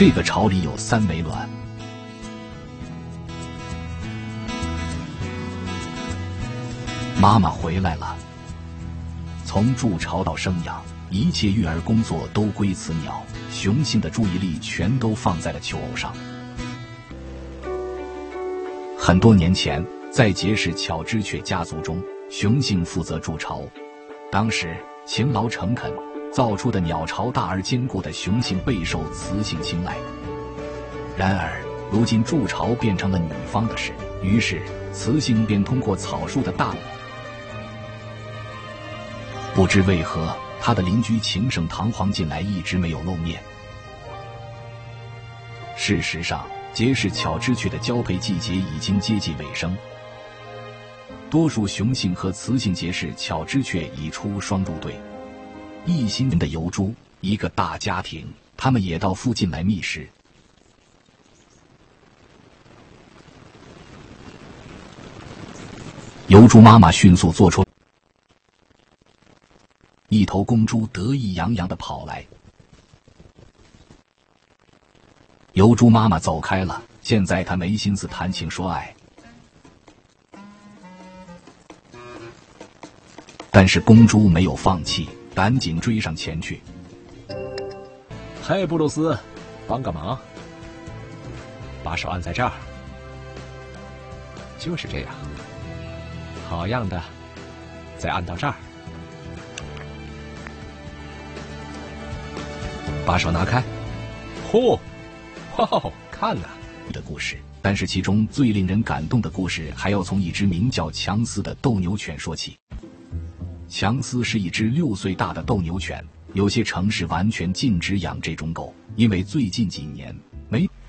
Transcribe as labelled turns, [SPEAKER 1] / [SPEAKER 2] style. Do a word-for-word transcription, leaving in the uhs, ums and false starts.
[SPEAKER 1] 这个巢里有三枚卵。妈妈回来了。从筑巢到生养，一切育儿工作都归雌鸟，雄性的注意力全都放在了求偶上。很多年前，在杰氏巧枝雀家族中，雄性负责筑巢。当时勤劳诚恳，造出的鸟巢大而坚固的雄性备受雌性青睐。然而，如今筑巢变成了女方的事，于是雌性便通过草树的大。不知为何，他的邻居情圣堂皇近来一直没有露面。事实上，杰氏巧枝雀的交配季节已经接近尾声，多数雄性和雌性杰氏巧枝雀已出双入对。一心人的疣猪，一个大家庭，他们也到附近来觅食。疣猪妈妈迅速做出。一头公猪得意洋洋地跑来，疣猪妈妈走开了。现在她没心思谈情说爱，但是公猪没有放弃，赶紧追上前去。
[SPEAKER 2] 嘿，布鲁斯，帮个忙，把手按在这儿，就是这样，好样的，再按到这儿。把手拿开，嚯，哦，看啊！
[SPEAKER 1] 的故事，但是其中最令人感动的故事，还要从一只名叫强斯的斗牛犬说起。强斯是一只六岁大的斗牛犬，有些城市完全禁止养这种狗，因为最近几年没。